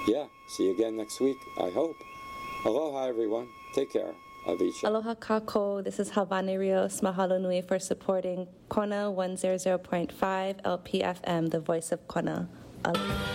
yeah, see you again next week, I hope. Aloha, everyone. Take care of each other. Aloha kako. This is Havani Rios. Mahalo nui for supporting Kona 100.5 LPFM, the voice of Kona. Aloha.